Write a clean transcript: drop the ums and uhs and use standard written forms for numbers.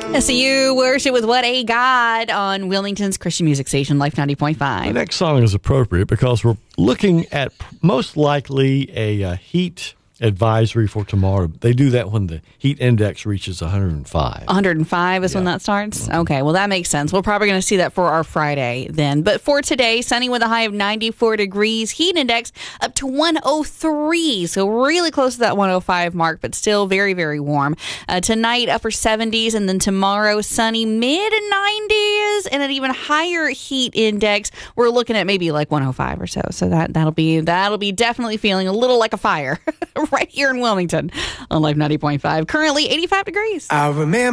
SCU Worship with What a God on Wilmington's Christian music station, Life 90.5. The next song is appropriate because we're looking at most likely a heat advisory for tomorrow. They do that when the heat index reaches 105. 105 is when that starts? Okay, well, that makes sense. We're probably going to see that for our Friday then. But for today, sunny with a high of 94 degrees, heat index up to 103. So really close to that 105 mark, but still very, very warm. Tonight, upper 70s, and then tomorrow, sunny mid-90s, and an even higher heat index. We're looking at maybe like 105 or so. So that'll be definitely feeling a little like a fire right here in Wilmington on Life 90.5. Currently 85 degrees. I remember